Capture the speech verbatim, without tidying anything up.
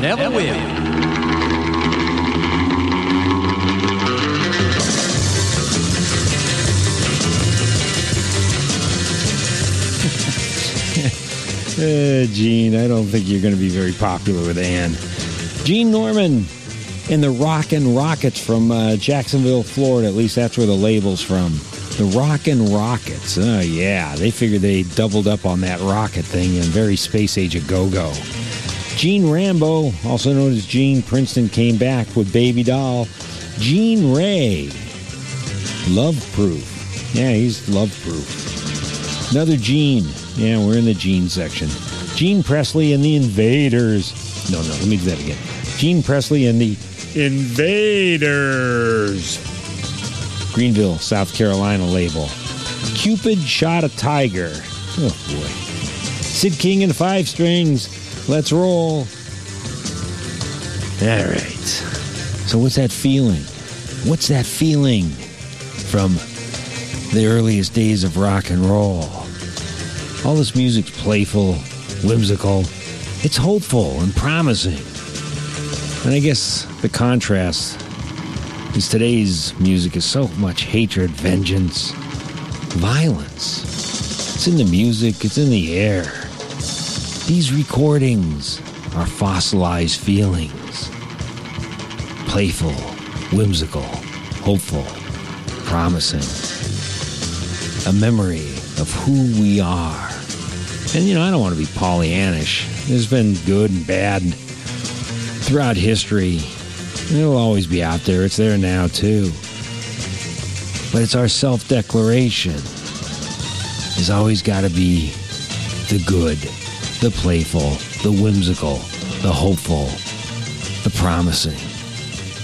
never will. Uh, Gene, I don't think you're going to be very popular with Ann. Gene Norman and the Rockin' Rockets from uh, Jacksonville, Florida. At least that's where the label's from. The Rockin' Rockets. Oh, yeah. They figured they doubled up on that rocket thing and very space age a go-go. Gene Rambo, also known as Gene Princeton, came back with Baby Doll. Gene Ray, Love Proof. Yeah, he's Love Proof. Another Gene. Yeah, we're in the Gene section. Gene Presley and the Invaders. No, no, let me do that again. Gene Presley and the Invaders. Greenville, South Carolina label. Cupid Shot a Tiger. Oh, boy. Sid King and the Five Strings. Let's roll. All right. So what's that feeling? What's that feeling from the earliest days of rock and roll? All this music's playful, whimsical. It's hopeful and promising. And I guess the contrast is today's music is so much hatred, vengeance, violence. It's in the music. It's in the air. These recordings are fossilized feelings. Playful, whimsical, hopeful, promising. A memory of who we are. And, you know, I don't want to be Pollyannish. There's been good and bad throughout history. It'll always be out there. It's there now, too. But it's our self-declaration. It's always got to be the good, the playful, the whimsical, the hopeful, the promising.